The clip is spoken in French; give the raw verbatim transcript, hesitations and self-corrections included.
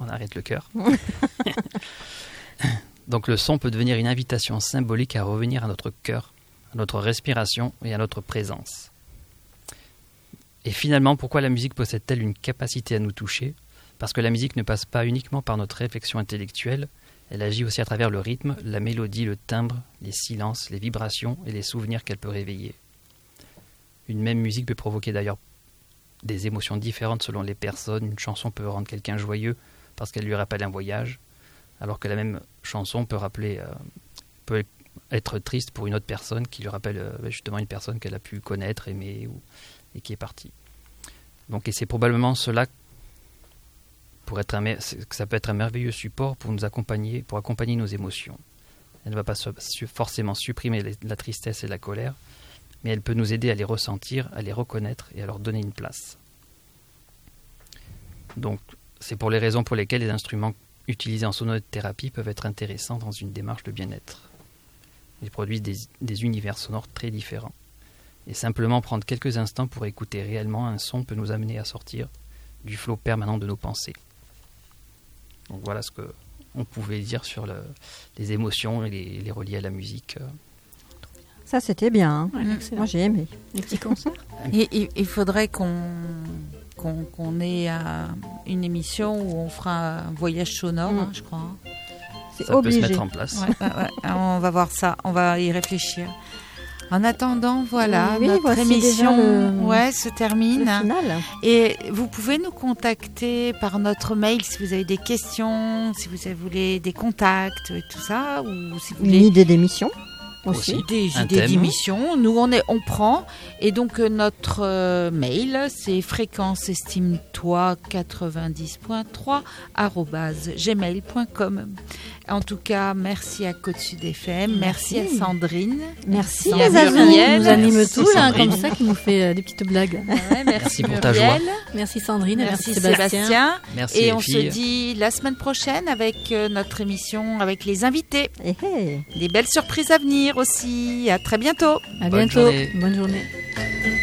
arrête le cœur. Donc le son peut devenir une invitation symbolique à revenir à notre cœur, à notre respiration et à notre présence. Et finalement, pourquoi la musique possède-t-elle une capacité à nous toucher ? Parce que la musique ne passe pas uniquement par notre réflexion intellectuelle, elle agit aussi à travers le rythme, la mélodie, le timbre, les silences, les vibrations et les souvenirs qu'elle peut réveiller. Une même musique peut provoquer d'ailleurs des émotions différentes selon les personnes. Une chanson peut rendre quelqu'un joyeux parce qu'elle lui rappelle un voyage, alors que la même chanson peut rappeler, euh, peut être triste pour une autre personne qui lui rappelle euh, justement une personne qu'elle a pu connaître, aimer ou, et qui est partie. Donc, et c'est probablement cela pour être un, que ça peut être un merveilleux support pour nous accompagner, pour accompagner nos émotions. Elle ne va pas su, forcément supprimer les, la tristesse et la colère, mais elle peut nous aider à les ressentir, à les reconnaître et à leur donner une place. Donc, c'est pour les raisons pour lesquelles les instruments utilisés en sonothérapie peuvent être intéressants dans une démarche de bien-être. Ils produisent des, des univers sonores très différents. Et simplement prendre quelques instants pour écouter réellement un son peut nous amener à sortir du flot permanent de nos pensées. Donc voilà ce qu'on pouvait dire sur le, les émotions et les, les relier à la musique. Ça, c'était bien. Hein. Ouais, moi, j'ai aimé. Les petits concerts. Et, il, il faudrait qu'on, qu'on, qu'on ait uh, une émission où on fera un voyage sonore, mmh. hein, je crois. C'est ça obligé. peut se mettre en place. Ouais, ouais, ouais. On va voir ça, on va y réfléchir. En attendant, voilà, oui, notre émission le, ouais, se termine. Le final. Et vous pouvez nous contacter par notre mail si vous avez des questions, si vous voulez des contacts et tout ça. Ou si vous voulez... Une idée d'émission aussi. aussi. Des Un idées thème. d'émission. Nous, on, est, on prend. Et donc, euh, notre euh, mail, c'est fréquence estime toi quatre-vingt-dix point trois arobase gmail point com. En tout cas, merci à Côte Sud F M, merci, merci à Sandrine. Merci, merci les à Azou. Muriel. Nous anime Merci tout, là, Sandrine. comme ça, qui nous fait euh, des petites blagues. Ouais, merci, Merci pour Muriel. ta joie. Merci Sandrine et Merci, merci Sébastien. Sébastien. Merci Et les on filles. se dit la semaine prochaine avec euh, notre émission avec les invités. Eh, eh. Des belles surprises à venir aussi. À très bientôt. À Bonne bientôt. journée. Bonne journée.